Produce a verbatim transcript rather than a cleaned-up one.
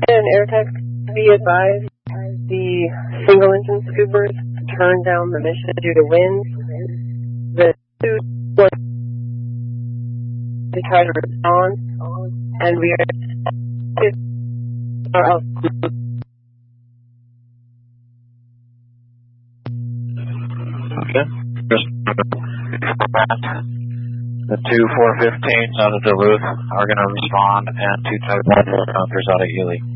And AirTech, be advised, the single engine scoopers turned down the mission due to wind. The two were to try to respond, and we are are out. Okay. The two four fifteens out of Duluth are going to respond, and two type one helicopters out of Ely.